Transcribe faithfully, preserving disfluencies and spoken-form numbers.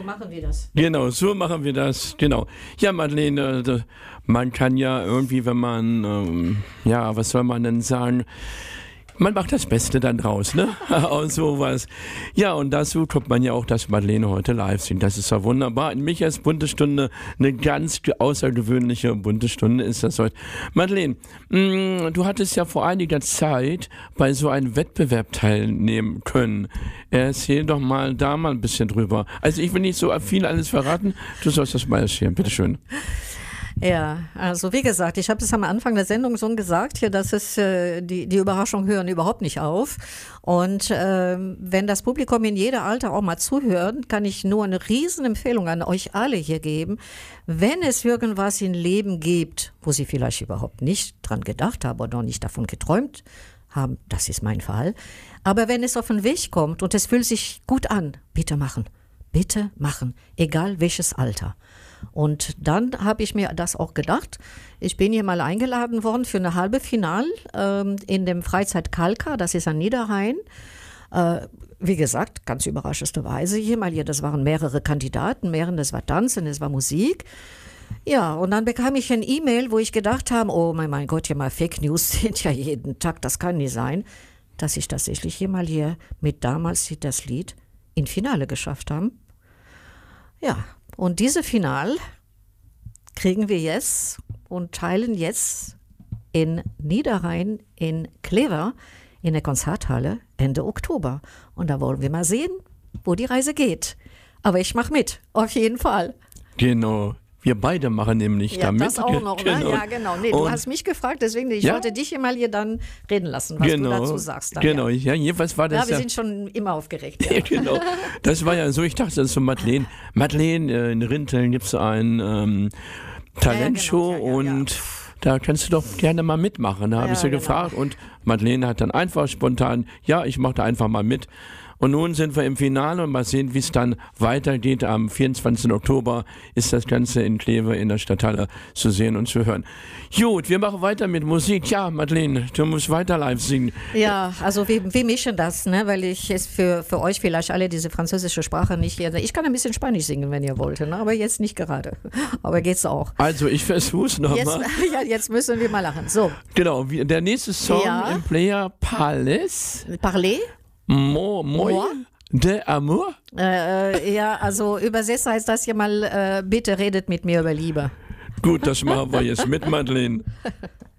machen wir das. Genau, so machen wir das. Genau. Ja, Madeleine, äh, man kann ja irgendwie, wenn man, ähm, ja, was soll man denn sagen? Man macht das Beste dann draus, ne? Und sowas. Ja, und dazu kommt man ja auch, dass Madeleine heute live singt. Das ist ja wunderbar. In Michaels bunte Stunde, eine ganz außergewöhnliche bunte Stunde ist das heute. Madeleine, mh, du hattest ja vor einiger Zeit bei so einem Wettbewerb teilnehmen können. Erzähl doch mal da mal ein bisschen drüber. Also ich will nicht so viel alles verraten. Du sollst das mal erzählen, bitteschön. Ja, also wie gesagt, ich habe es am Anfang der Sendung schon gesagt, hier, dass es äh, die die Überraschungen hören überhaupt nicht auf. Und äh, wenn das Publikum in jedem Alter auch mal zuhört, kann ich nur eine Riesenempfehlung an euch alle hier geben. Wenn es irgendwas im Leben gibt, wo Sie vielleicht überhaupt nicht dran gedacht haben oder noch nicht davon geträumt haben, das ist mein Fall. Aber wenn es auf den Weg kommt und es fühlt sich gut an, bitte machen. Bitte machen, egal welches Alter. Und dann habe ich mir das auch gedacht. Ich bin hier mal eingeladen worden für eine halbe Final ähm, in dem Freizeit Kalka, das ist an Niederrhein. Äh, wie gesagt, ganz überraschendste Weise hier mal hier, das waren mehrere Kandidaten, mehrere, das war Tanzen, das war Musik. Ja, und dann bekam ich ein E-Mail, wo ich gedacht habe, oh mein, mein Gott, hier mal Fake News sind ja jeden Tag, das kann nicht sein, dass ich tatsächlich hier mal hier mit damals das Lied in Finale geschafft habe. Ja, und diese Final kriegen wir jetzt und teilen jetzt in Niederrhein in Clever in der Konzerthalle Ende Oktober. Und da wollen wir mal sehen, wo die Reise geht. Aber ich mache mit, auf jeden Fall. Genau. Wir beide machen nämlich ja, damit. Das auch noch, genau. ne? Ja, genau. Nee, du hast mich gefragt, deswegen, ich ja? wollte dich hier mal hier dann reden lassen, was genau. du dazu sagst. Dann, genau, ja, ja jedenfalls war das ja. wir ja, sind schon immer aufgeregt. Ja. genau. Das war ja so, ich dachte, das ist so Madeleine. Madeleine, äh, in Rinteln gibt es so ein ähm, Talentshow ja, ja, genau. ja, ja, und ja. da kannst du doch gerne mal mitmachen. Da habe ja, ich sie genau. gefragt und Madeleine hat dann einfach spontan, ja, ich mache da einfach mal mit. Und nun sind wir im Finale und mal sehen, wie es dann weitergeht. Am vierundzwanzigsten Oktober ist das Ganze in Kleve in der Stadthalle zu sehen und zu hören. Gut, wir machen weiter mit Musik. Ja, Madeleine, du musst weiter live singen. Ja, also wir, wir mischen das, ne? Weil ich es für, für euch vielleicht alle diese französische Sprache nicht... Ich kann ein bisschen Spanisch singen, wenn ihr wollt, ne? Aber jetzt nicht gerade. Aber geht's auch. Also ich versuch's nochmal. Ja, jetzt müssen wir mal lachen. So. Genau, der nächste Song ja. im Player Palace. Parler? Mo, moi, moi? De Amour? Äh, ja, also übersetzt heißt das hier mal, äh, bitte redet mit mir über Liebe. Gut, das machen wir jetzt mit Madeleine.